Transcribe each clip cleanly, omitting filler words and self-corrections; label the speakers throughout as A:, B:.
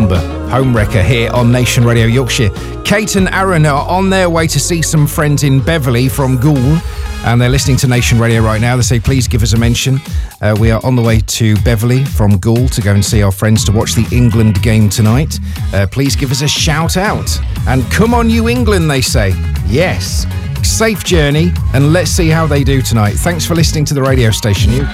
A: number. Home Wrecker here on Nation Radio Yorkshire. Kate and Aaron are on their way to see some friends in Beverley from Goole, and they're listening to Nation Radio right now. They say, please give us a mention. We are on the way to Beverley from Goole to go and see our friends to watch the England game tonight. Please give us a shout out. And come on, you England, they say. Yes. Safe journey, and let's see how they do tonight. Thanks for listening to the radio station, you.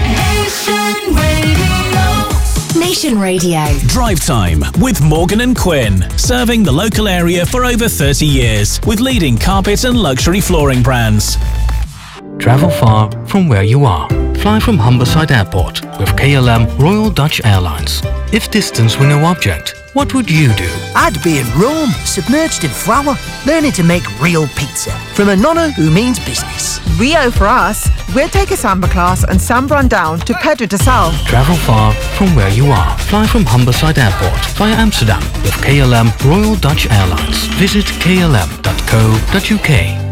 B: Nation Radio.
C: Drive Time with Morgan and Quinn. Serving the local area for over 30 years with leading carpet and luxury flooring brands.
D: Travel far from where you are. Fly from Humberside Airport with KLM Royal Dutch Airlines. If distance were no object, what would you do?
E: I'd be in Rome, submerged in flour, learning to make real pizza from a nonna who means business.
F: Rio for us. We'll take a samba class and samba on down to Pedro de Sal.
D: Travel far from where you are. Fly from Humberside Airport via Amsterdam with KLM Royal Dutch Airlines. Visit klm.co.uk.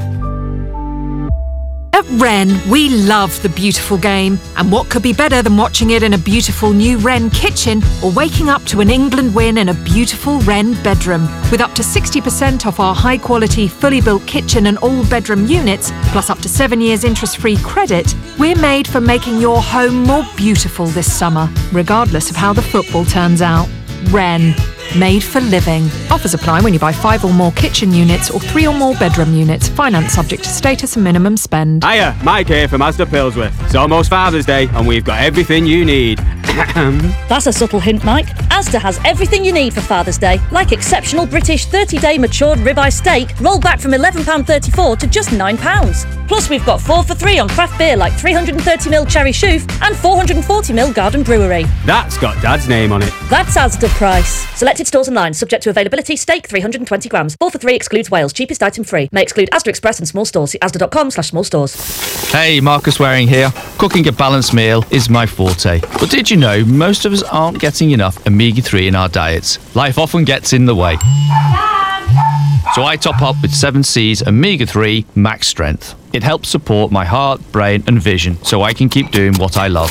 G: At Wren, we love the beautiful game. And what could be better than watching it in a beautiful new Wren kitchen or waking up to an England win in a beautiful Wren bedroom? With up to 60% off our high-quality, fully built kitchen and all-bedroom units, plus up to 7 years interest-free credit, we're made for making your home more beautiful this summer, regardless of how the football turns out. Wren. Made for living. Offers apply when you buy 5 or more kitchen units or 3 or more bedroom units. Finance subject to status and minimum spend.
H: Hiya, Mike here from Asda Pilsworth. It's almost Father's Day and we've got everything you need.
I: That's a subtle hint, Mike. Asda has everything you need for Father's Day, like exceptional British 30-day matured ribeye steak, rolled back from £11.34 to just £9. Plus, we've got 4 for 3 on craft beer like 330ml Cherry Chouf and 440ml Garden Brewery.
H: That's got Dad's name on it.
I: That's Asda price. Selected stores online, subject to availability. Steak 320 grams. 4 for 3 excludes Wales. Cheapest item free. May exclude Asda Express and small stores. See asda.com/small stores.
J: Hey, Marcus Waring here. Cooking a balanced meal is my forte. But did you know most of us aren't getting enough omega-3 in our diets? Life often gets in the way. So I top up with 7C's Omega-3 Max Strength. It helps support my heart, brain and vision so I can keep doing what I love.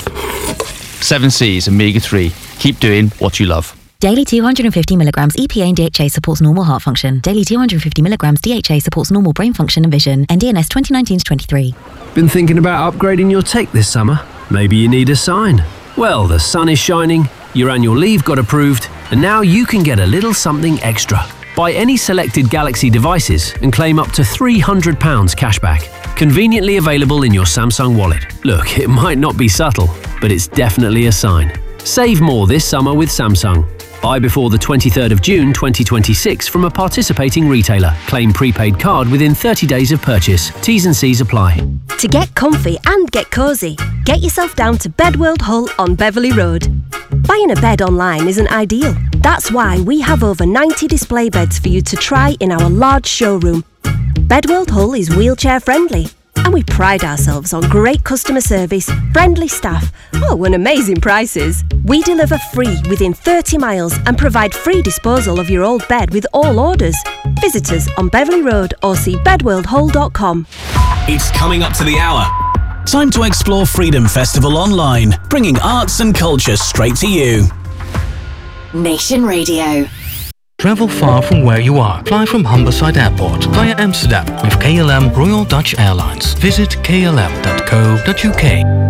J: 7C's Omega-3. Keep doing what you love.
K: Daily 250 milligrams EPA and DHA supports normal heart function. Daily 250 milligrams DHA supports normal brain function and vision. NDNS 2019-23.
L: Been thinking about upgrading your tech this summer? Maybe you need a sign. Well, the sun is shining, your annual leave got approved, and now you can get a little something extra. Buy any selected Galaxy devices and claim up to £300 cashback. Conveniently available in your Samsung wallet. Look, it might not be subtle, but it's definitely a sign. Save more this summer with Samsung. Buy before the 23rd of June 2026 from a participating retailer. Claim prepaid card within 30 days of purchase. T's and C's apply.
M: To get comfy and get cosy, get yourself down to Bedworld Hull on Beverley Road. Buying a bed online isn't ideal. That's why we have over 90 display beds for you to try in our large showroom. Bedworld Hull is wheelchair friendly. And we pride ourselves on great customer service, friendly staff, and amazing prices. We deliver free within 30 miles and provide free disposal of your old bed with all orders. Visit us on Beverley Road or see bedworldhull.com.
C: It's coming up to the hour. Time to explore Freedom Festival online, bringing arts and culture straight to you.
B: Nation Radio.
D: Travel far from where you are. Fly from Humberside Airport via Amsterdam with KLM Royal Dutch Airlines. Visit klm.co.uk.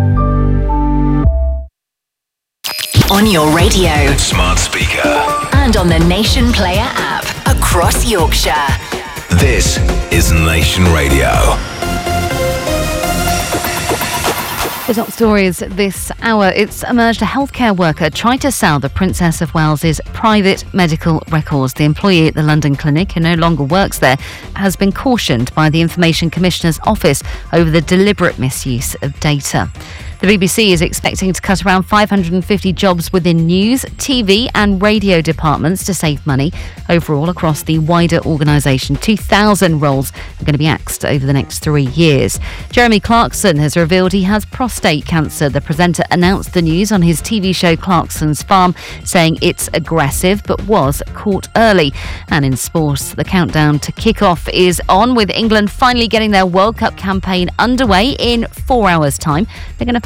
B: On your radio,
N: smart speaker,
B: and on the Nation Player app across Yorkshire.
N: This is Nation Radio.
O: The top stories this hour. It's emerged a healthcare worker tried to sell the Princess of Wales's private medical records. The employee at the London clinic, who no longer works there, has been cautioned by the Information Commissioner's Office over the deliberate misuse of data. The BBC is expecting to cut around 550 jobs within news, TV and radio departments to save money. Overall, across the wider organisation, 2,000 roles are going to be axed over the next 3 years. Jeremy Clarkson has revealed he has prostate cancer. The presenter announced the news on his TV show Clarkson's Farm, saying it's aggressive but was caught early. And in sports, the countdown to kick-off is on, with England finally getting their World Cup campaign underway in 4 hours' time. They're going to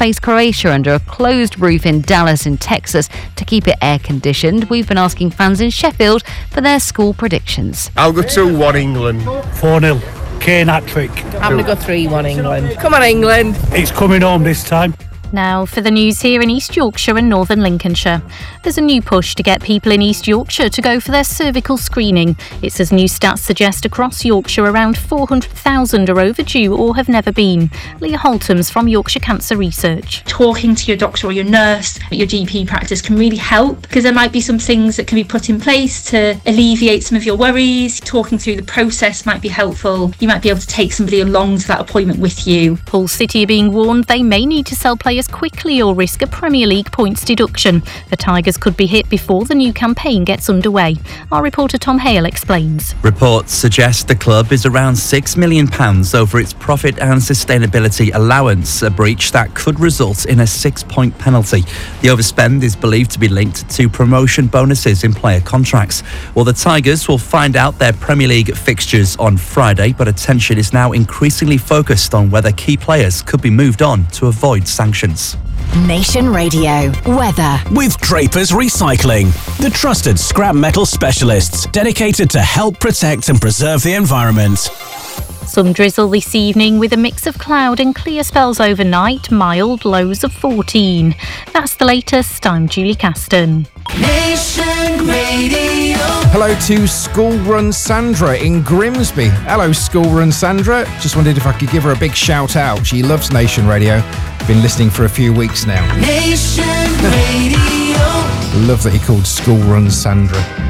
O: face Croatia under a closed roof in Dallas in Texas to keep it air-conditioned. We've been asking fans in Sheffield for their score predictions.
P: I'll go 2-1 England.
Q: 4-0. Kane hat-trick.
R: I'm going to go 3-1 England. Come on, England.
Q: It's coming home this time.
S: Now for the news here in East Yorkshire and Northern Lincolnshire. There's a new push to get people in East Yorkshire to go for their cervical screening. It's as new stats suggest across Yorkshire around 400,000 are overdue or have never been. Leah Holtums from Yorkshire Cancer Research.
T: Talking to your doctor or your nurse at your GP practice can really help, because there might be some things that can be put in place to alleviate some of your worries. Talking through the process might be helpful. You might be able to take somebody along to that appointment with you.
S: Hull City are being warned they may need to sell players quickly or risk a Premier League points deduction. The Tigers could be hit before the new campaign gets underway. Our reporter Tom Hale explains.
U: Reports suggest the club is around £6 million over its profit and sustainability allowance, a breach that could result in a 6-point penalty. The overspend is believed to be linked to promotion bonuses in player contracts. Well, the Tigers will find out their Premier League fixtures on Friday, but attention is now increasingly focused on whether key players could be moved on to avoid sanctions.
B: Nation Radio weather.
C: With Drapers Recycling, the trusted scrap metal specialists dedicated to help protect and preserve the environment.
S: Some drizzle this evening with a mix of cloud and clear spells overnight, mild lows of 14. That's the latest. I'm Julie Caston.
A: Nation Radio. Hello to School Run Sandra in Grimsby. Hello, School Run Sandra. Just wondered if I could give her a big shout out. She loves Nation Radio. Been listening for a few weeks now.
B: Nation Radio.
A: Love that he called School Run Sandra.